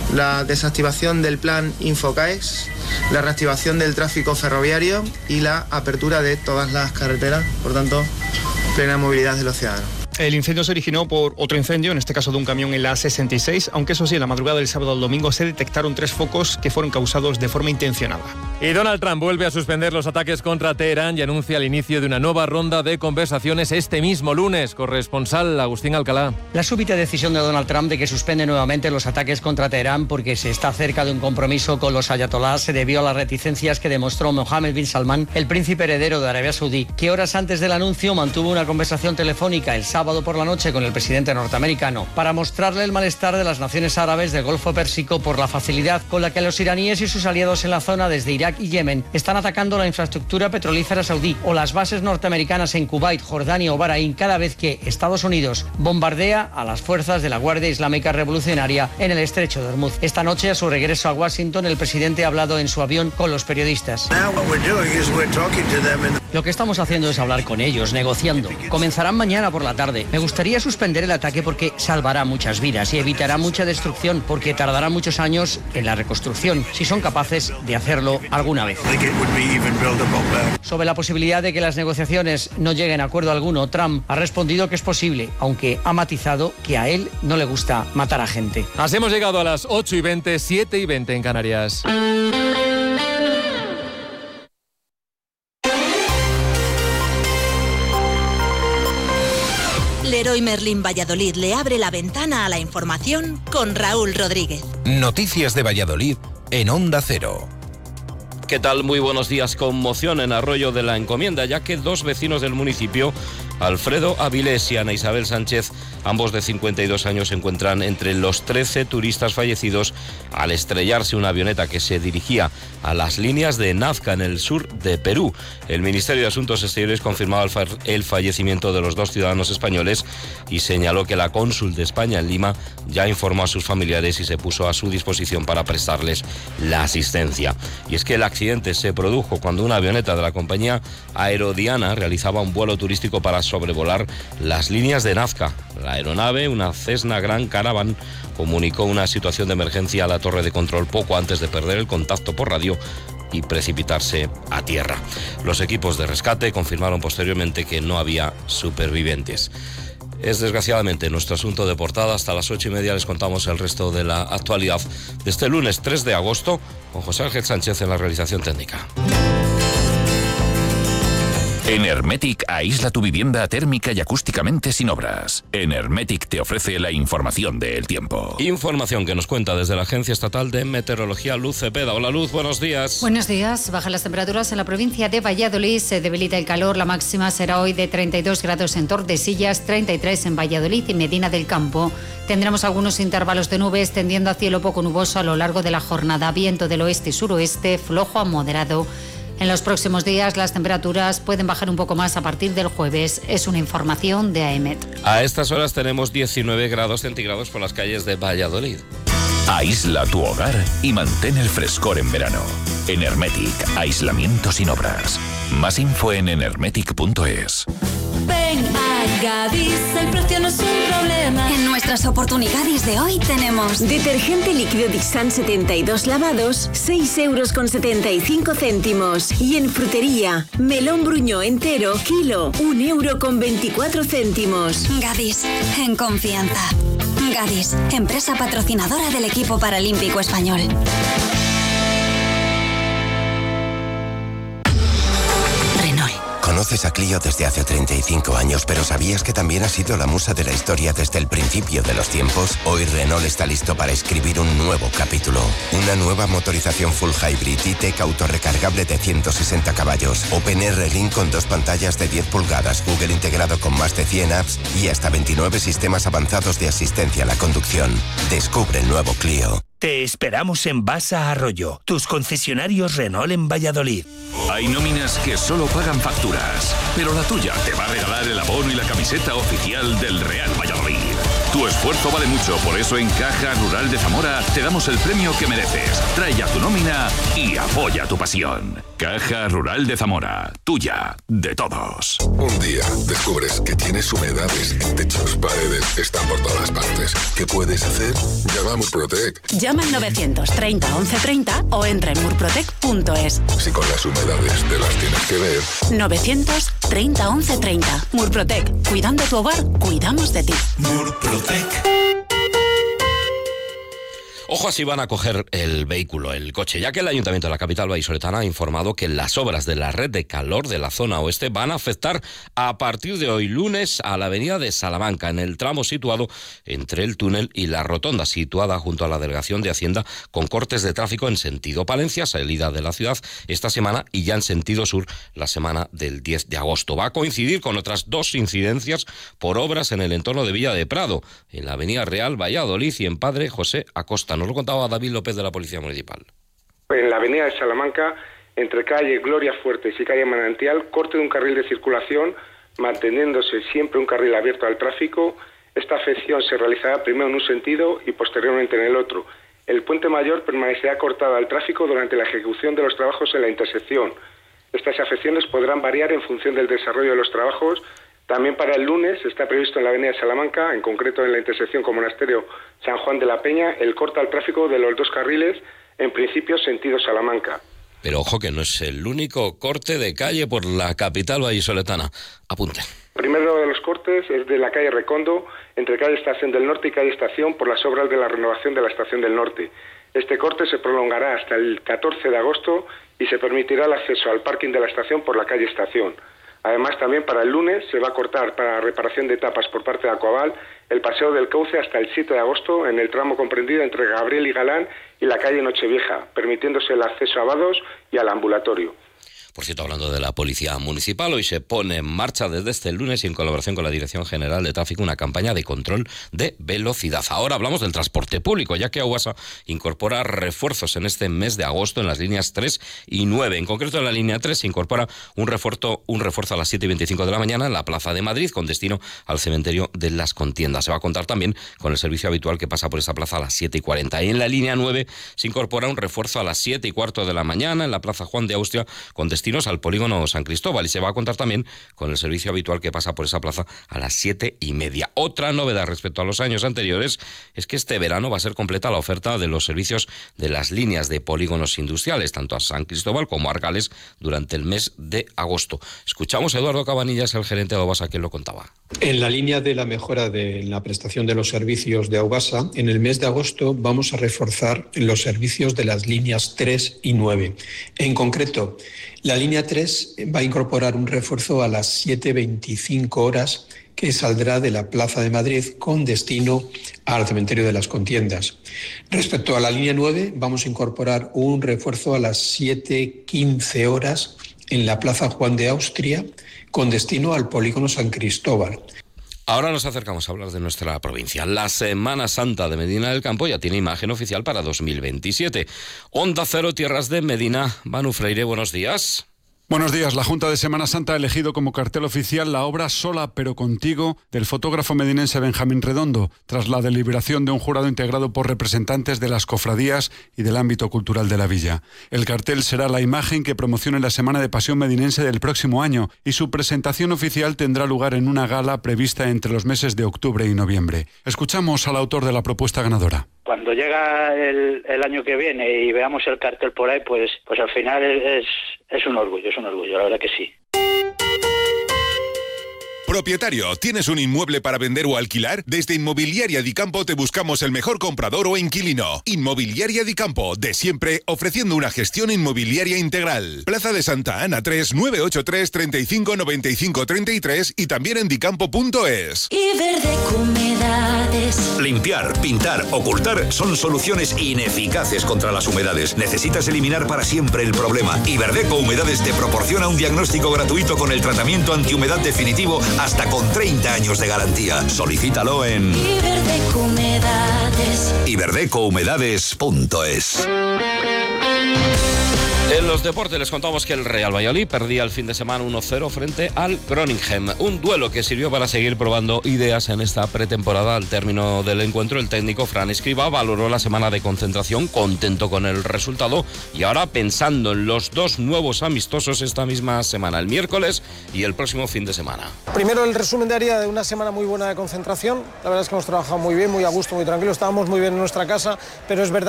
la desactivación del plan Infocaes, la reactivación del tráfico ferroviario y la apertura de todas las carreteras, por tanto, plena movilidad de los ciudadanos. El incendio se originó por otro incendio, en este caso de un camión en la A66, aunque eso sí, en la madrugada del sábado al domingo se detectaron 3 focos que fueron causados de forma intencionada. Y Donald Trump vuelve a suspender los ataques contra Teherán y anuncia el inicio de una nueva ronda de conversaciones este mismo lunes. Corresponsal Agustín Alcalá. La súbita decisión de Donald Trump de que suspende nuevamente los ataques contra Teherán porque se está cerca de un compromiso con los ayatolás se debió a las reticencias que demostró Mohammed bin Salman, el príncipe heredero de Arabia Saudí, que horas antes del anuncio mantuvo una conversación telefónica el sábado por la noche con el presidente norteamericano para mostrarle el malestar de las naciones árabes del Golfo Pérsico por la facilidad con la que los iraníes y sus aliados en la zona desde Irak y Yemen están atacando la infraestructura petrolífera saudí o las bases norteamericanas en Kuwait, Jordania o Bahrein cada vez que Estados Unidos bombardea a las fuerzas de la Guardia Islámica Revolucionaria en el estrecho de Hormuz. Esta noche, a su regreso a Washington, el presidente ha hablado en su avión con los periodistas. Lo que estamos haciendo es hablar con ellos, negociando. Comenzarán mañana por la tarde. Me gustaría suspender el ataque porque salvará muchas vidas y evitará mucha destrucción porque tardará muchos años en la reconstrucción, si son capaces de hacerlo alguna vez. Sobre la posibilidad de que las negociaciones no lleguen a acuerdo alguno, Trump ha respondido que es posible, aunque ha matizado que a él no le gusta matar a gente. Así hemos llegado a las 8:20, 7:20 en Canarias. Leroy Merlin Valladolid le abre la ventana a la información con Raúl Rodríguez. Noticias de Valladolid en Onda Cero. ¿Qué tal? Muy buenos días. Conmoción en Arroyo de la Encomienda, ya que 2 vecinos del municipio, Alfredo Avilés y Ana Isabel Sánchez, ambos de 52 años, se encuentran entre los 13 turistas fallecidos al estrellarse una avioneta que se dirigía a las líneas de Nazca, en el sur de Perú. El Ministerio de Asuntos Exteriores confirmaba el fallecimiento de los 2 ciudadanos españoles y señaló que la cónsul de España en Lima ya informó a sus familiares y se puso a su disposición para prestarles la asistencia. Y es que el accidente se produjo cuando una avioneta de la compañía Aerodiana realizaba un vuelo turístico para sobrevolar las líneas de Nazca. La aeronave, una Cessna Grand Caravan, comunicó una situación de emergencia a la torre de control poco antes de perder el contacto por radio y precipitarse a tierra. Los equipos de rescate confirmaron posteriormente que no había supervivientes. Es desgraciadamente nuestro asunto de portada. Hasta las 8:30 les contamos el resto de la actualidad de este lunes 3 de agosto con José Ángel Sánchez en la realización técnica. En Hermetic aísla tu vivienda térmica y acústicamente sin obras. En Hermetic te ofrece la información del tiempo. Información que nos cuenta desde la Agencia Estatal de Meteorología, Luz Cepeda. Hola Luz, buenos días. Buenos días. Bajan las temperaturas en la provincia de Valladolid, se debilita el calor. La máxima será hoy de 32 grados en Tordesillas, 33 en Valladolid y Medina del Campo. Tendremos algunos intervalos de nubes tendiendo a cielo poco nuboso a lo largo de la jornada. Viento del oeste y suroeste, flojo a moderado. En los próximos días las temperaturas pueden bajar un poco más a partir del jueves. Es una información de AEMET. A estas horas tenemos 19 grados centígrados por las calles de Valladolid. Aísla tu hogar y mantén el frescor en verano. En Hermetic, aislamiento sin obras. Más info en enermetic.es. Ven a Gadis, el precio no es un problema. En nuestras oportunidades de hoy tenemos detergente líquido Dixan 72 lavados, 6,75 €. Y en frutería, melón Bruñó entero, kilo, 1,24 €. Gadis, en confianza. Gadis, empresa patrocinadora del equipo paralímpico español. Conoces a Clio desde hace 35 años, pero ¿sabías que también ha sido la musa de la historia desde el principio de los tiempos? Hoy Renault está listo para escribir un nuevo capítulo. Una nueva motorización full hybrid E-Tech autorrecargable de 160 caballos, OpenR Link con 2 pantallas de 10 pulgadas, Google integrado con más de 100 apps y hasta 29 sistemas avanzados de asistencia a la conducción. Descubre el nuevo Clio. Te esperamos en Basa Arroyo, tus concesionarios Renault en Valladolid. Hay nóminas que solo pagan facturas, pero la tuya te va a regalar el abono y la camiseta oficial del Real Valladolid. Tu esfuerzo vale mucho, por eso en Caja Rural de Zamora te damos el premio que mereces. Trae ya tu nómina y apoya tu pasión. Caja Rural de Zamora, tuya, de todos. Un día descubres que tienes humedades en techos, paredes, están por todas partes. ¿Qué puedes hacer? Llama a Murprotec. Llama al 930 1130 o entra en murprotec.es. Si con las humedades te las tienes que ver. 930 1130. Murprotec. Cuidando tu hogar, cuidamos de ti. Murprotec. Ojo así van a coger el vehículo, el coche, ya que el Ayuntamiento de la capital vallisoletana ha informado que las obras de la red de calor de la zona oeste van a afectar a partir de hoy lunes a la avenida de Salamanca, en el tramo situado entre el túnel y la rotonda, situada junto a la delegación de Hacienda, con cortes de tráfico en sentido Palencia, salida de la ciudad esta semana, y ya en sentido sur la semana del 10 de agosto. Va a coincidir con otras 2 incidencias por obras en el entorno de Villa de Prado, en la avenida Real Valladolid y en Padre José Acosta. Nos lo contaba David López de la Policía Municipal. En la avenida de Salamanca, entre calle Gloria Fuertes y calle Manantial, corte de un carril de circulación, manteniéndose siempre un carril abierto al tráfico. Esta afección se realizará primero en un sentido y posteriormente en el otro. El puente mayor permanecerá cortado al tráfico durante la ejecución de los trabajos en la intersección. Estas afecciones podrán variar en función del desarrollo de los trabajos. También para el lunes está previsto en la avenida de Salamanca, en concreto en la intersección con Monasterio San Juan de la Peña, el corte al tráfico de los 2 carriles, en principio sentido Salamanca. Pero ojo que no es el único corte de calle por la capital vallisoletana. Apunte. El primero de los cortes es de la calle Recondo, entre calle Estación del Norte y calle Estación, por las obras de la renovación de la Estación del Norte. Este corte se prolongará hasta el 14 de agosto y se permitirá el acceso al parking de la estación por la calle Estación. Además, también para el lunes se va a cortar para reparación de etapas por parte de Acoval el Paseo del Cauce hasta el 7 de agosto en el tramo comprendido entre Gabriel y Galán y la calle Nochevieja, permitiéndose el acceso a vados y al ambulatorio. Por cierto, hablando de la Policía Municipal, hoy se pone en marcha desde este lunes y en colaboración con la Dirección General de Tráfico una campaña de control de velocidad. Ahora hablamos del transporte público, ya que Aguasa incorpora refuerzos en este mes de agosto en las líneas 3 y 9. En concreto, en la línea 3 se incorpora un refuerzo a las 7:25 de la mañana en la Plaza de Madrid, con destino al cementerio de las Contiendas. Se va a contar también con el servicio habitual que pasa por esa plaza a las 7:40. Y en la línea 9 se incorpora un refuerzo a las 7:15 de la mañana en la Plaza Juan de Austria, con destinos al polígono San Cristóbal, y se va a contar también con el servicio habitual que pasa por esa plaza a las 7:30. Otra novedad respecto a los años anteriores es que este verano va a ser completa la oferta de los servicios de las líneas de polígonos industriales, tanto a San Cristóbal como a Argales, durante el mes de agosto. Escuchamos a Eduardo Cabanillas, el gerente de Aubasa, quien lo contaba. En la línea de la mejora de la prestación de los servicios de Aubasa, en el mes de agosto vamos a reforzar los servicios de las líneas 3 y 9. En concreto, la línea 3 va a incorporar un refuerzo a las 7:25 horas que saldrá de la Plaza de Madrid con destino al cementerio de las Contiendas. Respecto a la línea 9, vamos a incorporar un refuerzo a las 7:15 horas en la Plaza Juan de Austria con destino al polígono San Cristóbal. Ahora nos acercamos a hablar de nuestra provincia. La Semana Santa de Medina del Campo ya tiene imagen oficial para 2027. Onda Cero, Tierras de Medina. Manu Freire, buenos días. Buenos días. La Junta de Semana Santa ha elegido como cartel oficial la obra Sola pero contigo del fotógrafo medinense Benjamín Redondo, tras la deliberación de un jurado integrado por representantes de las cofradías y del ámbito cultural de la villa. El cartel será la imagen que promocione la Semana de Pasión medinense del próximo año y su presentación oficial tendrá lugar en una gala prevista entre los meses de octubre y noviembre. Escuchamos al autor de la propuesta ganadora. Cuando llega el año que viene y veamos el cartel por ahí, pues al final es un orgullo, la verdad que sí. Propietario, ¿tienes un inmueble para vender o alquilar? Desde Inmobiliaria Di Campo te buscamos el mejor comprador o inquilino. Inmobiliaria Di Campo, de siempre ofreciendo una gestión inmobiliaria integral. Plaza de Santa Ana 3, 983 35 95 33 y también en dicampo.es. Iberdeco Humedades. Limpiar, pintar, ocultar son soluciones ineficaces contra las humedades. Necesitas eliminar para siempre el problema. Iberdeco Humedades te proporciona un diagnóstico gratuito con el tratamiento antihumedad definitivo hasta con 30 años de garantía. Solicítalo en Iberdeco Humedades. Iberdecouhumedades.es. En los deportes les contamos que el Real Valladolid perdía el fin de semana 1-0 frente al Groningen. Un duelo que sirvió para seguir probando ideas en esta pretemporada. Al término del encuentro, el técnico Fran Escribá valoró la semana de concentración, contento con el resultado, y ahora pensando en los dos nuevos amistosos esta misma semana, el miércoles y el próximo fin de semana. Primero el resumen de una semana muy buena de concentración. La verdad es que hemos trabajado muy bien, muy a gusto, muy tranquilo. Estábamos muy bien en nuestra casa, pero es verdad